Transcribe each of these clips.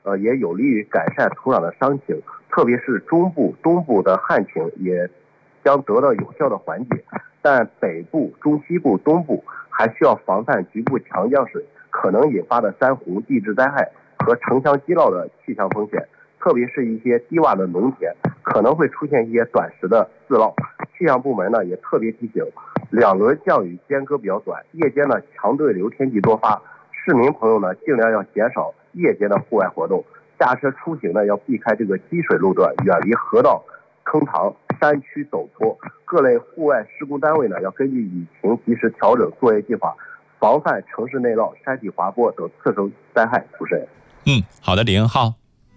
也有利于改善土壤的伤情，特别是中部、东部的旱情也将得到有效的缓解。但北部、中西部、东部还需要防范局部强降水可能引发的山洪、地质灾害和城乡激涝的气象风险，特别是一些低洼的农田可能会出现一些短时的自涝。气象部门呢也特别提醒，2轮降雨间隔比较短，夜间呢强对流天气多发，市民朋友呢尽量要减少夜间的户外活动，驾车出行呢要避开这个积水路段，远离河道、坑塘、山区陡坡。各类户外施工单位呢要根据雨情及时调整作业计划，防范城市内涝、山体滑坡等次生灾害。主持人。 好的，李恩浩。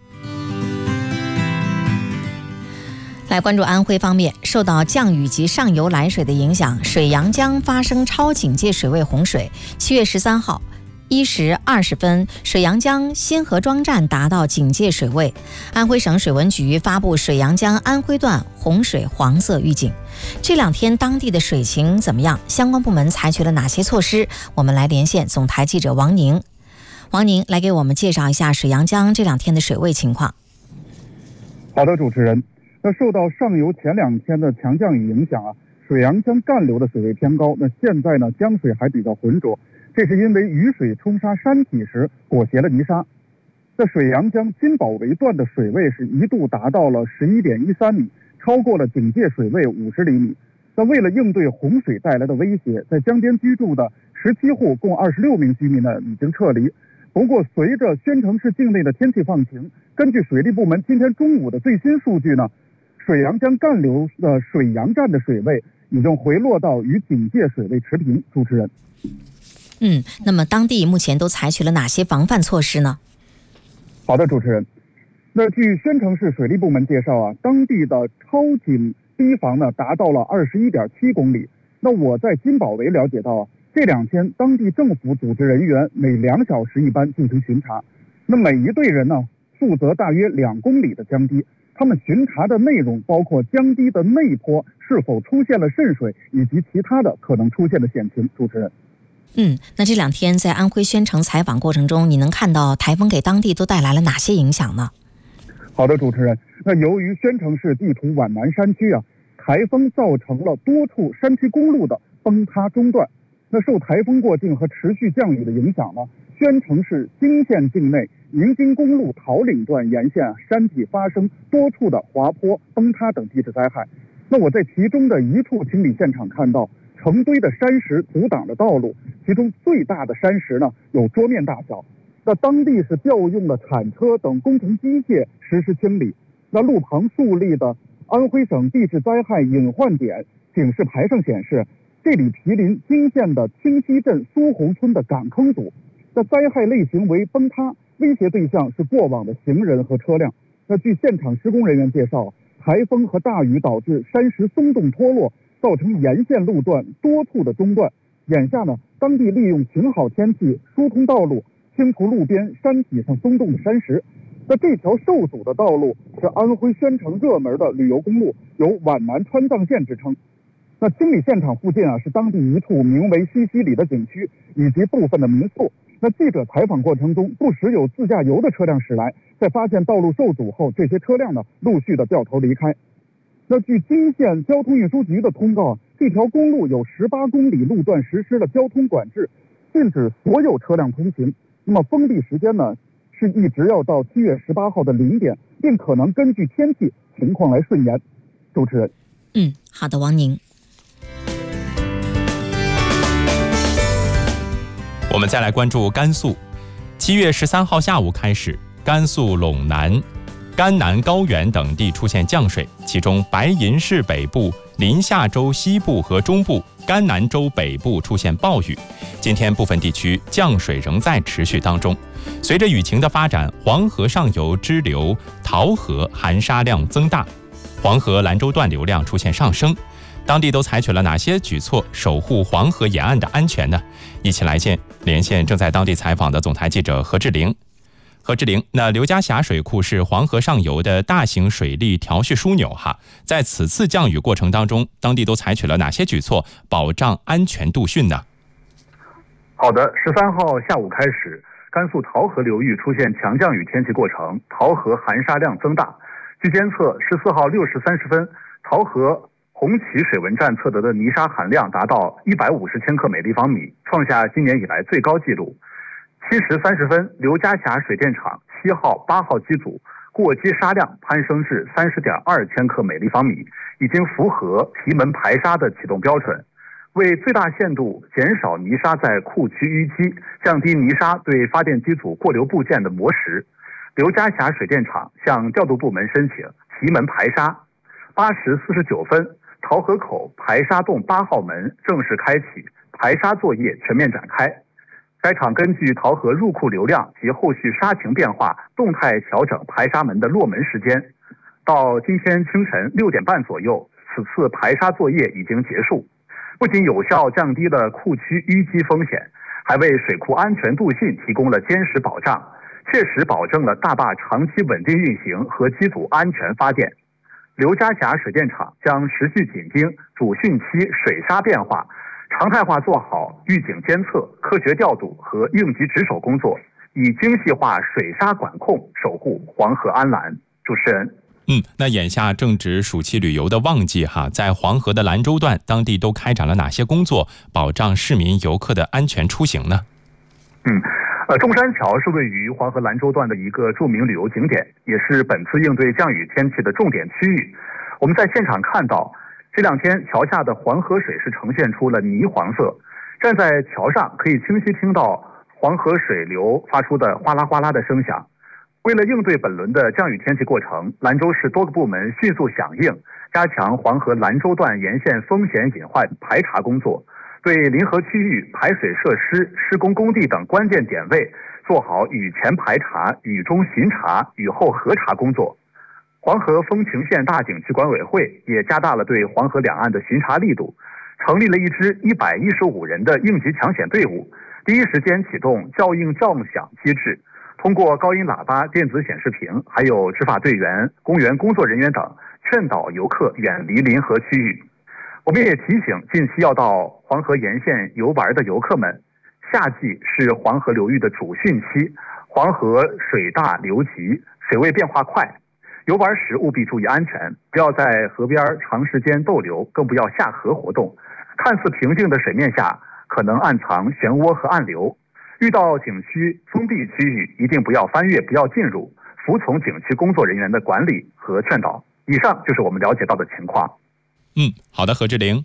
来关注安徽方面，受到降雨及上游来水的影响，水阳江发生超警戒水位洪水。7月13号1时20分，水阳江新河庄站达到警戒水位。安徽省水文局发布水阳江安徽段洪水黄色预警。这2天当地的水情怎么样？相关部门采取了哪些措施？我们来连线总台记者王宁。王宁来给我们介绍一下水阳江这2天的水位情况。 好的，主持人。那受到上游前2天的强降雨影响水阳江干流的水位偏高。那现在呢，江水还比较浑浊，这是因为雨水冲刷山体时裹挟了泥沙。那水阳江金宝围段的水位是一度达到了11.13米，超过了警戒水位50厘米。那为了应对洪水带来的威胁，在江边居住的17户共26名居民呢已经撤离。不过，随着宣城市境内的天气放晴，根据水利部门今天中午的最新数据呢，水阳江干流的水阳站的水位已经回落到与警戒水位持平。主持人。 那么当地目前都采取了哪些防范措施呢？ 好的，主持人。那据宣城市水利部门介绍当地的超警堤防呢达到了21.7公里。那我在金宝围了解到这2天当地政府组织人员每2小时一班进行巡查。那每一队人呢负责大约2公里的江堤。他们巡查的内容包括江堤的内坡是否出现了渗水，以及其他的可能出现的险情。主持人。 那这2天在安徽宣城采访过程中，你能看到台风给当地都带来了哪些影响呢？ 好的，主持人。那由于宣城市地处皖南山区台风造成了多处山区公路的崩塌中断。那受台风过境和持续降雨的影响呢，宣城市泾县境内宁津公路桃岭段沿线山体发生多处的滑坡、崩塌等地质灾害。那我在其中的一处清理现场看到成堆的山石阻挡了道路，其中最大的山石呢有桌面大小。那当地是调用了铲车等工程机械实施清理。那路旁竖立的安徽省地质灾害隐患点警示牌上显示，这里毗邻泾县的清溪镇苏洪村的赶坑组。那灾害类型为崩塌，威胁对象是过往的行人和车辆。那据现场施工人员介绍，台风和大雨导致山石松动脱落，造成沿线路段多处的中断。眼下呢，当地利用晴好天气疏通道路，清除路边山体上松动的山石。那这条受阻的道路是安徽宣城热门的旅游公路，有皖南川藏线之称。那清理现场附近是当地一处名为西溪里的景区以及部分的民宿。那记者采访过程中，不时有自驾游的车辆驶来，在发现道路受阻后，这些车辆呢陆续的掉头离开。那据泾县交通运输局的通告，这条公路有18公里路段实施了交通管制，禁止所有车辆通行。那么封闭时间呢是一直要到7月18号的0点，并可能根据天气情况来顺延。主持人。 好的，王宁。 我们再来关注甘肃。7月13号下午开始，甘肃陇南、甘南高原等地出现降水，其中白银市北部、临夏州西部和中部、甘南州北部出现暴雨。今天部分地区降水仍在持续当中。随着雨情的发展，黄河上游支流桃河含沙量增大，黄河兰州段流量出现上升。当地都采取了哪些举措守护黄河沿岸的安全呢？一起来连线正在当地采访的总台记者何志玲。何志玲，那刘家峡水库是黄河上游的大型水利调蓄枢纽在此次降雨过程当中，当地都采取了哪些举措保障安全度汛呢？ 好的，13号下午开始， 甘肃桃河流域出现强降雨天气过程，桃河含沙量增大。据监测，14号6时30分，桃河红旗水文站测得的泥沙含量达到150千克每立方米，创下今年以来最高纪录。7时30分，刘家峡水电厂7号、8号机组过机沙量攀升至30.2千克每立方米，已经符合提门排沙的启动标准。为最大限度减少泥沙在库区淤积，降低泥沙对发电机组过流部件的磨蚀，刘家峡水电厂向调度部门申请提门排沙。8时49分，桃河口排沙洞8号门正式开启，排沙作业全面展开。该厂根据桃河入库流量及后续沙情变化，动态调整排沙门的落门时间。到今天清晨6点半左右，此次排沙作业已经结束，不仅有效降低了库区淤积风险，还为水库安全度信提供了坚实保障，切实保证了大坝长期稳定运行和机组安全发电。刘家峡水电厂将持续紧盯主汛期水沙变化，常态化做好预警监测、科学调度和应急值守工作，以精细化水沙管控，守护黄河安澜。主持人。 那眼下正值暑期旅游的旺季哈，在黄河的兰州段，当地都开展了哪些工作，保障市民游客的安全出行呢？ 中山桥是位于黄河兰州段的一个著名旅游景点，也是本次应对降雨天气的重点区域。我们在现场看到，这两天桥下的黄河水是呈现出了泥黄色，站在桥上可以清晰听到黄河水流发出的哗啦哗啦的声响。为了应对本轮的降雨天气过程，兰州市多个部门迅速响应，加强黄河兰州段沿线风险隐患排查工作，对临河区域排水设施、施工工地等关键点位做好雨前排查、雨中巡查、雨后核查工作。黄河风情县大景区管委会也加大了对黄河两岸的巡查力度，成立了一支115人的应急抢险队伍，第一时间启动叫应叫响机制，通过高音喇叭、电子显示屏，还有执法队员、公园工作人员等，劝导游客远离临河区域。我们也提醒近期要到黄河沿线游玩的游客们，夏季是黄河流域的主汛期，黄河水大流急，水位变化快，游玩时务必注意安全，不要在河边长时间逗留，更不要下河活动。看似平静的水面下，可能暗藏漩涡和暗流。遇到景区封闭区域，一定不要翻越，不要进入，服从景区工作人员的管理和劝导。以上就是我们了解到的情况。 好的，何志玲。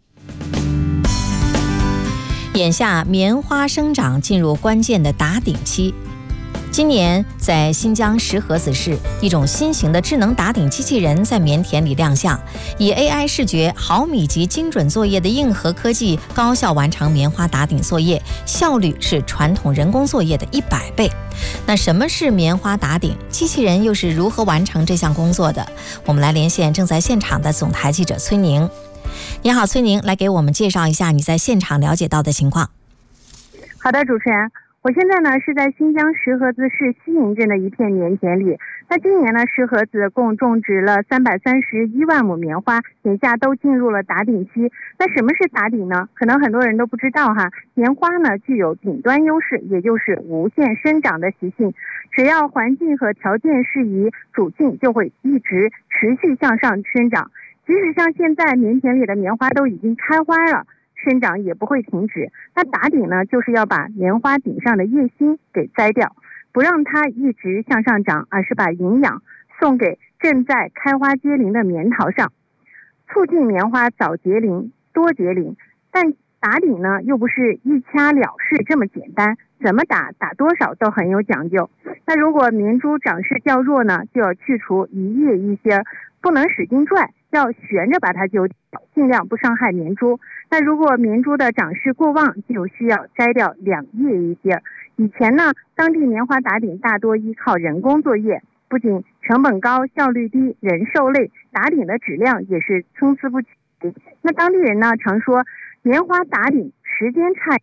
眼下棉花生长进入关键的打顶期。今年在新疆石河子市，一种新型的智能打顶机器人在棉田里亮相，以 AI 视觉、毫米级精准作业的硬核科技，高效完成棉花打顶作业，效率是传统人工作业的100倍。那什么是棉花打顶？机器人又是如何完成这项工作的？我们来连线正在现场的总台记者崔宁。你好，崔宁，来给我们介绍一下你在现场了解到的情况。 好的，主持人。我现在呢是在新疆石河子市西营镇的一片棉田里。那今年呢，石河子共种植了331万亩棉花，眼下都进入了打顶期。那什么是打顶呢？可能很多人都不知道哈。棉花呢具有顶端优势，也就是无限生长的习性。只要环境和条件适宜，主茎就会一直持续向上生长。即使像现在棉田里的棉花都已经开花了，生长也不会停止。那打顶呢，就是要把棉花顶上的叶芯给摘掉，不让它一直向上长，而是把营养送给正在开花结龄的棉桃上，促进棉花早结龄、多结龄。但打顶呢，又不是一掐了事这么简单，怎么打多少都很有讲究。那如果棉株长势较弱呢，就要去除一叶一些，不能使劲拽，要悬着把它揪掉，尽量不伤害棉株。那如果棉株的长势过旺，就需要摘掉2叶一些。以前呢，当地棉花打顶大多依靠人工作业，不仅成本高、效率低、人受累，打顶的质量也是参差不齐。那当地人呢常说，棉花打顶时间差，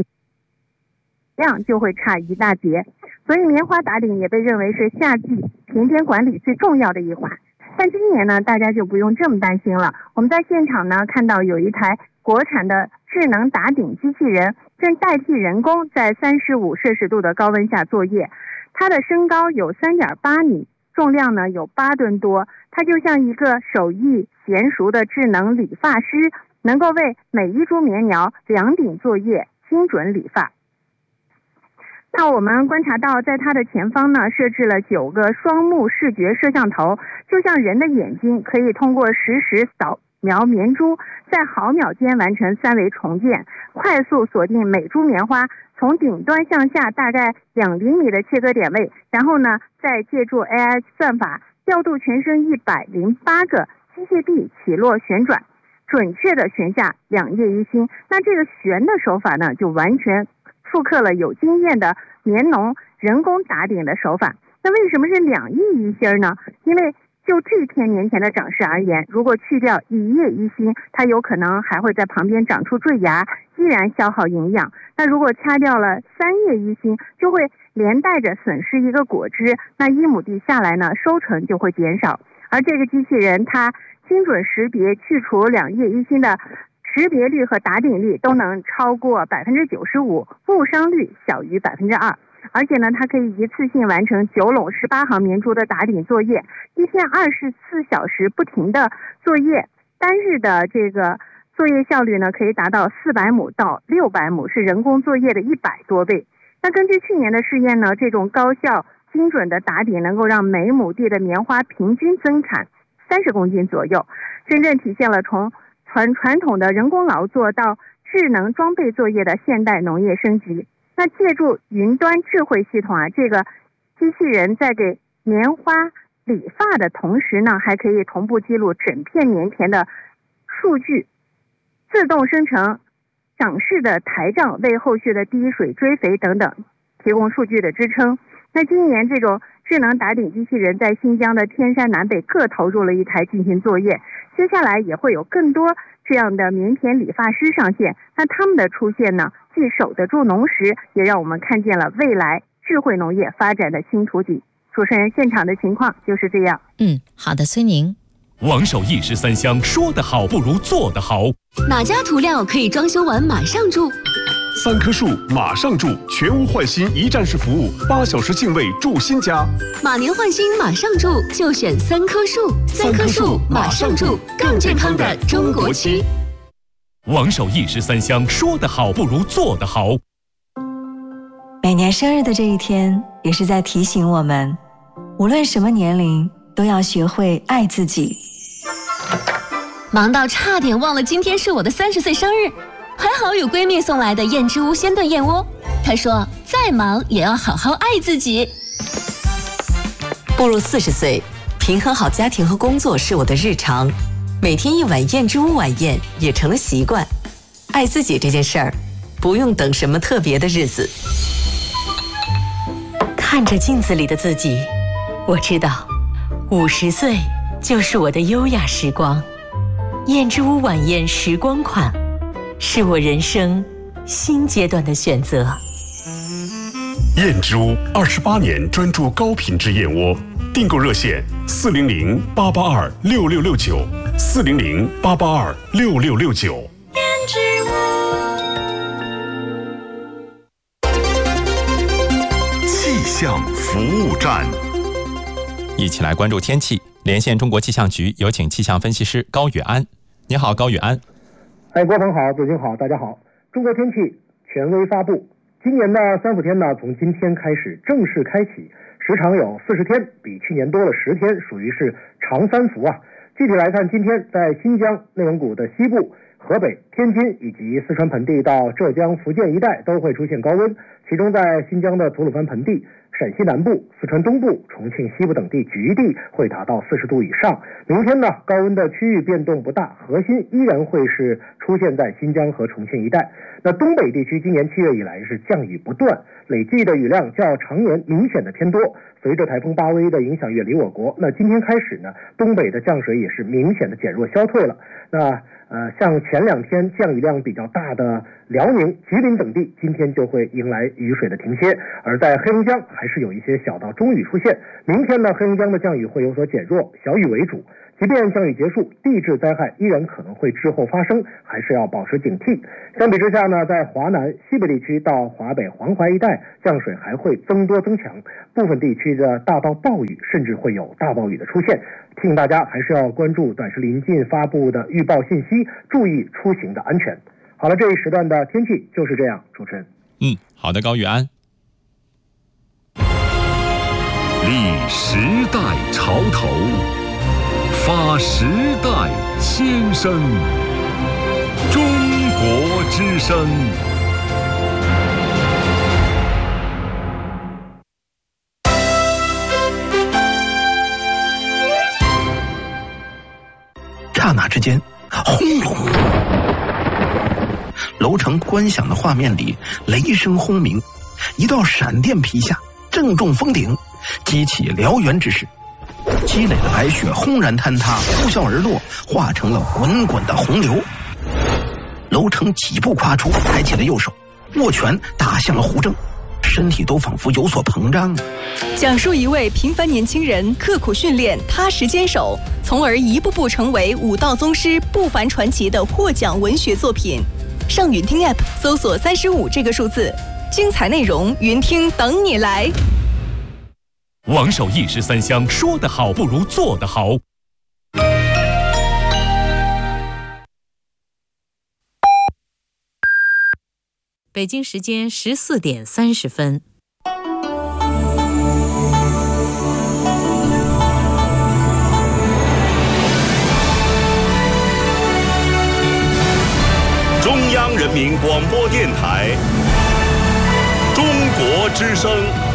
量就会差一大截，所以棉花打顶也被认为是夏季田间管理最重要的一环。但今年呢，大家就不用这么担心了。我们在现场呢看到有一台国产的智能打顶机器人， 正代替人工在35摄氏度的高温下作业。它的身高有3.8米，重量呢有8吨多。它就像一个手艺娴熟的智能理发师，能够为每一株棉苗量顶作业，精准理发。那我们观察到，在它的前方呢，设置了9个双目视觉摄像头，就像人的眼睛，可以通过实时扫描棉珠，在毫秒间完成3维重建，快速锁定每株棉花从顶端向下大概2厘米的切割点位，然后呢，再借助 AI 算法调度全身108个机械臂起落旋转，准确的旋下2叶一心。那这个旋的手法呢，就完全复刻了有经验的棉农人工打顶的手法。那为什么是2叶一心呢？因为就这片棉田的长势而言，如果去掉1叶一心，它有可能还会在旁边长出坠芽，依然消耗营养。那如果掐掉了3叶一心，就会连带着损失一个果汁，那1亩地下来呢，收成就会减少。而这个机器人它精准识别去除2叶一心的识别率和打顶率都能超过95%，误伤率小于2%。而且呢，它可以一次性完成9垄18行棉珠的打顶作业，一天24小时不停的作业，单日的这个作业效率呢，可以达到400亩到600亩，是人工作业的100多倍。那根据去年的试验呢，这种高效精准的打顶能够让每亩地的棉花平均增产30公斤左右，真正体现了从传统的人工劳作到智能装备作业的现代农业升级。那借助云端智慧系统这个机器人在给棉花理发的同时呢，还可以同步记录整片棉田的数据，自动生成长势的台账，为后续的滴水追肥等等提供数据的支撑。那今年这种智能打顶机器人在新疆的天山南北各投入了1台进行作业，接下来也会有更多这样的棉田理发师上线。那他们的出现呢，既守得住农时，也让我们看见了未来智慧农业发展的新图景。主持人，现场的情况就是这样。 好的，孙宁。 王守义13香，说得好不如做得好。 哪家涂料可以装修完马上住 ？3棵树马上住，全屋换新一站式服务，8小时净位住新家。 马年换新马上住，就选3棵树。3棵树马上住，更健康的中国区。 王守义13香，说得好不如做得好。 每年生日的这一天，也是在提醒我们，无论什么年龄，都要学会爱自己。 忙到差点忘了今天是我的30岁生日，还好有闺蜜送来的燕之屋鲜炖燕窝。她说再忙也要好好爱自己。 步入40岁，平衡好家庭和工作是我的日常，每天1碗燕之屋晚宴也成了习惯。爱自己这件事儿，不用等什么特别的日子。看着镜子里的自己，我知道50岁就是我的优雅时光。燕之屋晚宴时光款，是我人生新阶段的选择。 燕之屋28年专注高品质燕窝，订购热线400-882-6669，400-882-6669。 燕之屋。 气象服务站， 一起来关注天气。连线中国气象局，有请气象分析师高宇安。你好，高宇安。 郭鹏好，主持人好，大家好。中国天气权威发布，今年的3伏天呢，从今天开始正式开启，时长有40天，比去年多了10天，属于是长3伏啊。具体来看，今天在新疆、内蒙古的西部、河北、天津以及四川盆地到浙江、福建一带都会出现高温，其中在新疆的吐鲁番盆地、陕西南部、四川东部、重庆西部等地局地会达到40度以上。明天呢，高温的区域变动不大，核心依然会是出现在新疆和重庆一带。那东北地区今年7月以来是降雨不断，累计的雨量较常年明显的偏多。随着台风巴威的影响远离我国，那今天开始呢，东北的降水也是明显的减弱消退了。那像前2天降雨量比较大的辽宁、吉林等地，今天就会迎来雨水的停歇，而在黑龙江还是有一些小到中雨出现。明天呢，黑龙江的降雨会有所减弱，小雨为主。即便降雨结束，地质灾害依然可能会滞后发生，还是要保持警惕。相比之下呢，在华南、西北地区到华北、黄淮一带，降水还会增多增强，部分地区的大到暴雨，甚至会有大暴雨的出现。提醒大家还是要关注短时临近发布的预报信息，注意出行的安全。好了，这一时段的天气就是这样，主持人。 好的，高玉安。 立时代潮头，发时代先声，中国之声。 刹那之间，轰隆！楼城观响的画面里，雷声轰鸣，一道闪电劈下，正中峰顶，激起燎原之势。积累的白雪轰然坍塌，呼啸而落，化成了滚滚的洪流。楼城几步跨出，抬起了右手，握拳打向了胡征，身体都仿佛有所膨胀。 讲述一位平凡年轻人刻苦训练、踏实坚守，从而一步步成为武道宗师不凡传奇的获奖文学作品。上云听 App 搜索35这个数字，精彩内容云听等你来。 王守义13香，说得好不如做得好。 北京时间14点30分。 中央人民广播电台，中国之声。